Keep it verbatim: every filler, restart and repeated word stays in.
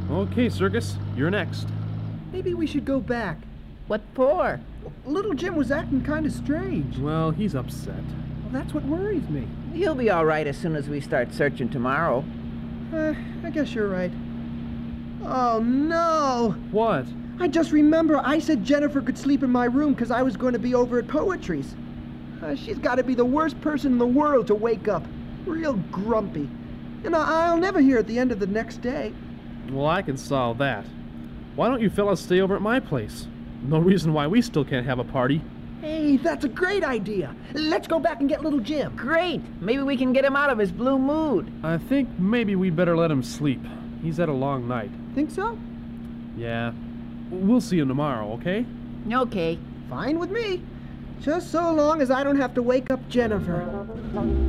Okay, Circus, you're next. Maybe we should go back. What for? Little Jim was acting kind of strange. Well, he's upset. Well, that's what worries me. He'll be all right as soon as we start searching tomorrow. Uh, I guess you're right. Oh, no! What? I just remember I said Jennifer could sleep in my room because I was going to be over at Poetry's. Uh, she's got to be the worst person in the world to wake up. Real grumpy. And I- I'll never hear at the end of the next day. Well, I can solve that. Why don't you fellas stay over at my place? No reason why we still can't have a party. Hey, that's a great idea. Let's go back and get little Jim. Great! Maybe we can get him out of his blue mood. I think maybe we'd better let him sleep. He's had a long night. Think so? Yeah. We'll see him tomorrow, okay? Okay. Fine with me. Just so long as I don't have to wake up Jennifer.